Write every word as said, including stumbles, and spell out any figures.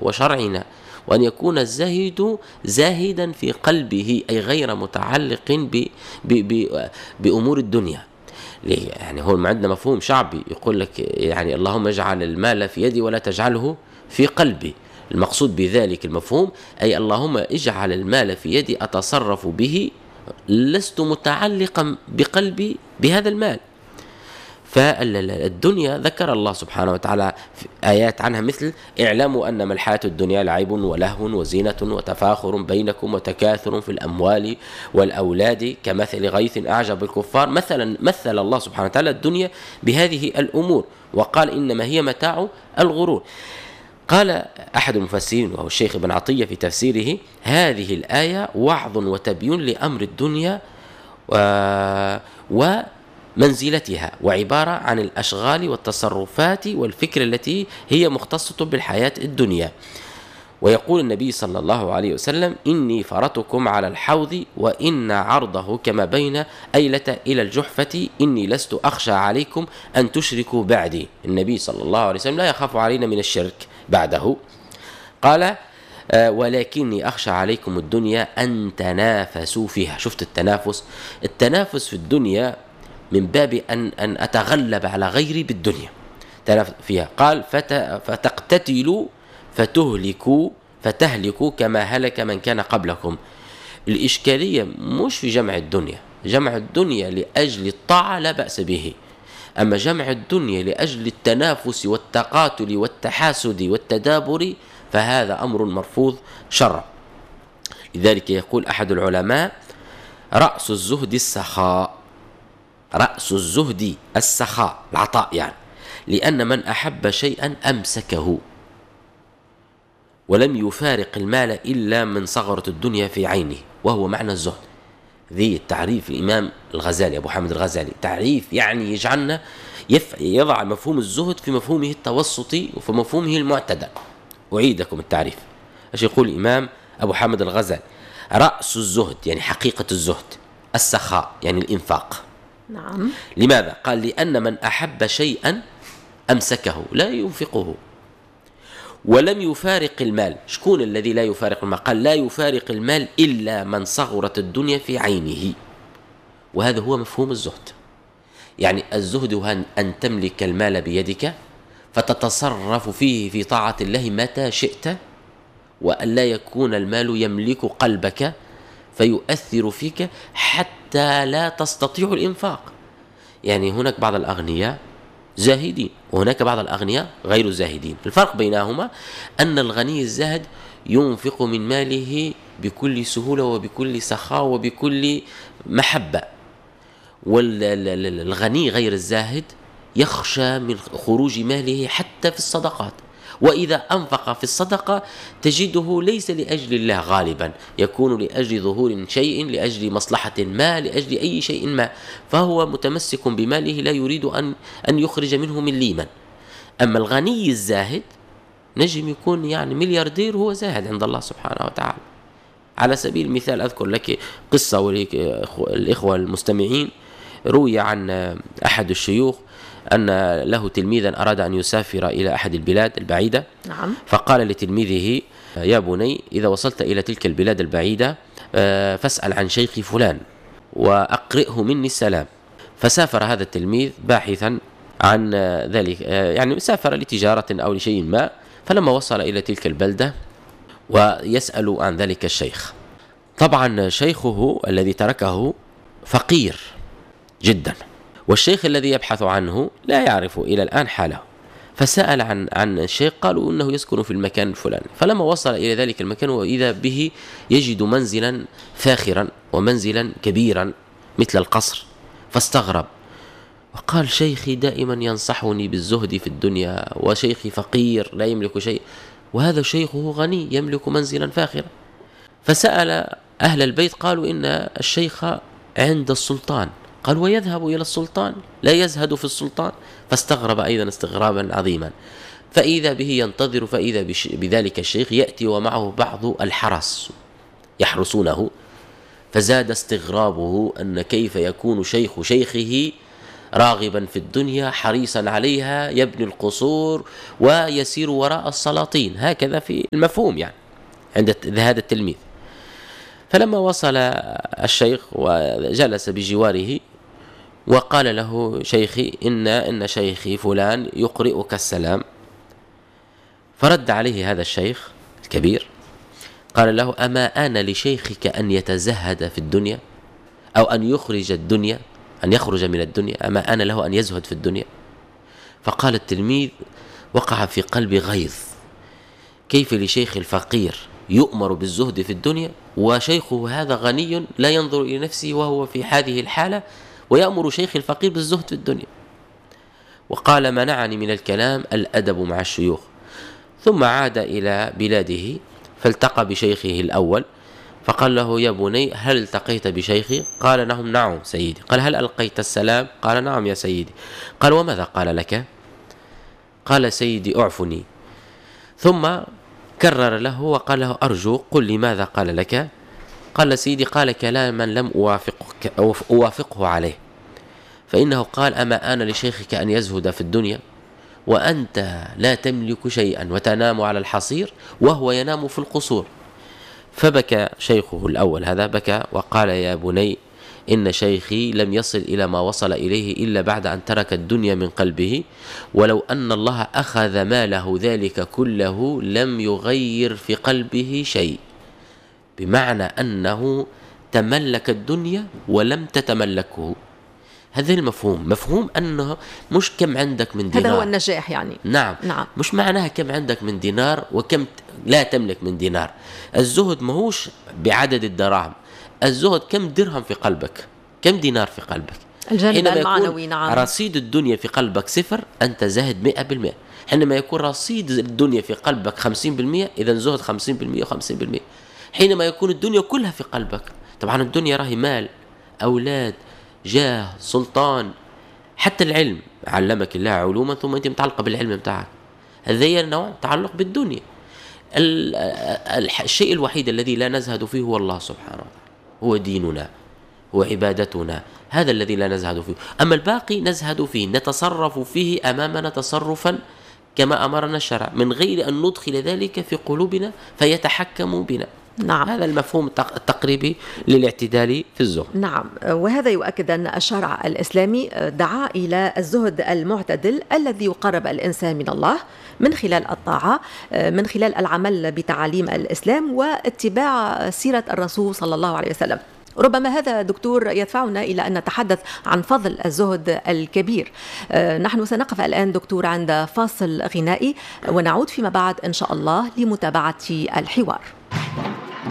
وشرعنا، وأن يكون الزاهد زاهدا في قلبه، أي غير متعلق ب ب ب بأمور الدنيا. ليه؟ يعني هو عندنا مفهوم شعبي يقول لك يعني اللهم اجعل المال في يدي ولا تجعله في قلبي. المقصود بذلك المفهوم أي اللهم اجعل المال في يدي أتصرف به، لست متعلقا بقلبي بهذا المال. فالدنيا ذكر الله سبحانه وتعالى في آيات عنها مثل اعلموا أنما الحياة الدنيا لعب ولهو وزينة وتفاخر بينكم وتكاثر في الأموال والأولاد كمثل غيث أعجب الكفار. مثلا مثل الله سبحانه وتعالى الدنيا بهذه الأمور وقال إنما هي متاع الغرور. قال أحد المفسرين وهو الشيخ ابن عطية في تفسيره هذه الآية وعظ وتبيين لأمر الدنيا و, و منزلتها، وعبارة عن الأشغال والتصرفات والفكر التي هي مختصة بالحياة الدنيا. ويقول النبي صلى الله عليه وسلم إني فرطكم على الحوض وإن عرضه كما بين أيلة إلى الجحفة إني لست أخشى عليكم أن تشركوا بعدي. النبي صلى الله عليه وسلم لا يخاف علينا من الشرك بعده. قال ولكني أخشى عليكم الدنيا أن تنافسوا فيها. شفت التنافس؟ التنافس في الدنيا من باب أن أن أتغلب على غيري بالدنيا فيها. قال فتقتتلوا فتهلكوا فتهلكوا كما هلك من كان قبلكم. الإشكالية مش في جمع الدنيا، جمع الدنيا لأجل الطاعة لا بأس به، أما جمع الدنيا لأجل التنافس والتقاتل والتحاسد والتدابر فهذا أمر مرفوض شرعا. لذلك يقول أحد العلماء رأس الزهد السخاء، رأس الزهد السخاء العطاء يعني، لأن من أحب شيئا أمسكه ولم يفارق المال إلا من صغرة الدنيا في عينه، وهو معنى الزهد. ذي التعريف الإمام الغزالي أبو حامد الغزالي، تعريف يعني يجعلنا يضع مفهوم الزهد في مفهومه التوسطي وفي مفهومه المعتدل. أعيدكم التعريف. ايش يقول الإمام أبو حامد الغزالي؟ رأس الزهد يعني حقيقة الزهد، السخاء يعني الإنفاق. نعم. لماذا؟ قال لأن من أحب شيئا أمسكه لا ينفقه ولم يفارق المال. شكون الذي لا يفارق المال؟ قال لا يفارق المال إلا من صغرت الدنيا في عينه، وهذا هو مفهوم الزهد. يعني الزهد هو أن تملك المال بيدك فتتصرف فيه في طاعة الله متى شئت، وأن لا يكون المال يملك قلبك فيؤثر فيك حتى لا تستطيع الإنفاق. يعني هناك بعض الأغنياء زاهدين وهناك بعض الأغنياء غير زاهدين. الفرق بينهما أن الغني الزاهد ينفق من ماله بكل سهولة وبكل سخاء وبكل محبة، والغني غير الزاهد يخشى من خروج ماله حتى في الصدقات، وإذا أنفق في الصدقة تجده ليس لأجل الله غالبا، يكون لأجل ظهور شيء، لأجل مصلحة ما، لأجل أي شيء ما، فهو متمسك بماله لا يريد أن أن يخرج منه من ليما. أما الغني الزاهد نجم يكون يعني ملياردير هو زاهد عند الله سبحانه وتعالى. على سبيل المثال أذكر لك قصة والإخوة المستمعين. روي عن أحد الشيوخ أن له تلميذا أراد أن يسافر إلى أحد البلاد البعيدة. نعم. فقال لتلميذه يا بني إذا وصلت إلى تلك البلاد البعيدة فاسأل عن شيخ فلان وأقرئه مني السلام. فسافر هذا التلميذ باحثا عن ذلك، يعني سافر لتجارة أو لشيء ما، فلما وصل إلى تلك البلدة ويسأل عن ذلك الشيخ، طبعا شيخه الذي تركه فقير جدا، والشيخ الذي يبحث عنه لا يعرف إلى الآن حاله. فسأل عن عن الشيخ، قالوا إنه يسكن في المكان الفلاني. فلما وصل إلى ذلك المكان وإذا به يجد منزلا فاخرا ومنزلا كبيرا مثل القصر، فاستغرب وقال شيخي دائما ينصحني بالزهد في الدنيا وشيخي فقير لا يملك شيء، وهذا شيخه غني يملك منزلا فاخرا. فسأل أهل البيت قالوا إن الشيخ عند السلطان. قال ويذهب إلى السلطان لا يزهد في السلطان؟ فاستغرب أيضا استغرابا عظيما. فإذا به ينتظر، فإذا بذلك الشيخ يأتي ومعه بعض الحرس يحرسونه. فزاد استغرابه أن كيف يكون شيخ شيخه راغبا في الدنيا حريصا عليها، يبني القصور ويسير وراء السلاطين، هكذا في المفهوم يعني عند هذا التلميذ. فلما وصل الشيخ وجلس بجواره وقال له: شيخي، إن إن شيخي فلان يقرئك السلام. فرد عليه هذا الشيخ الكبير قال له: أما آن لشيخك أن يتزهد في الدنيا، أو أن يخرج الدنيا، أن يخرج من الدنيا؟ أما آن له أن يزهد في الدنيا؟ فقال التلميذ: وقع في قلبي غيظ، كيف لشيخ الفقير يؤمر بالزهد في الدنيا وشيخه هذا غني لا ينظر إلى نفسه وهو في هذه الحالة، ويأمر شيخ الفقير بالزهد في الدنيا. وقال: منعني من الكلام الأدب مع الشيوخ. ثم عاد إلى بلاده فالتقى بشيخه الأول فقال له: يا بني، هل التقيت بشيخي؟ قال: نعم نعم سيدي. قال: هل ألقيت السلام؟ قال: نعم يا سيدي. قال: وماذا قال لك؟ قال: سيدي أعفني. ثم كرر له وقال له: أرجو قل لي ماذا قال لك؟ قال: سيدي قال كلاما لم أوافقك أوافقه عليه، فإنه قال: أما آن لشيخك أن يزهد في الدنيا وأنت لا تملك شيئا وتنام على الحصير وهو ينام في القصور. فبكى شيخه الأول هذا، بكى وقال: يا بني، إن شيخي لم يصل إلى ما وصل إليه إلا بعد أن ترك الدنيا من قلبه، ولو أن الله أخذ ماله ذلك كله لم يغير في قلبه شيء، بمعنى أنه تملك الدنيا ولم تتملكه. هذا المفهوم، مفهوم أنه مش كم عندك من دينار، هذا هو النجاح يعني. نعم. نعم. مش معناها كم عندك من دينار وكم لا تملك من دينار. الزهد ماهوش بعدد الدراهم، الزهد كم درهم في قلبك، كم دينار في قلبك. الجانب المعنوي. نعم. رصيد الدنيا في قلبك صفر، أنت زاهد مئة بالمئة. حينما يكون رصيد الدنيا في قلبك خمسين بالمئة، إذا زهد خمسين بالمئة وخمسين بالمئة. حينما يكون الدنيا كلها في قلبك، طبعا الدنيا راهي مال، أولاد، جاه، سلطان، حتى العلم، علمك الله علوما ثم أنت متعلقة بالعلم بتاعك، هذا نوع تعلق بالدنيا. الشيء الوحيد الذي لا نزهد فيه هو الله سبحانه وتعالى، هو ديننا، هو عبادتنا، هذا الذي لا نزهد فيه. أما الباقي نزهد فيه، نتصرف فيه أمامنا تصرفا كما أمرنا الشرع، من غير أن ندخل ذلك في قلوبنا فيتحكم بنا. نعم. هذا المفهوم التقريبي للاعتدال في الزهد. نعم، وهذا يؤكد أن الشرع الإسلامي دعا إلى الزهد المعتدل الذي يقرب الإنسان من الله من خلال الطاعة، من خلال العمل بتعاليم الإسلام واتباع سيرة الرسول صلى الله عليه وسلم. ربما هذا دكتور يدفعنا إلى أن نتحدث عن فضل الزهد الكبير. نحن سنقف الآن دكتور عند فاصل غنائي ونعود فيما بعد إن شاء الله لمتابعة الحوار.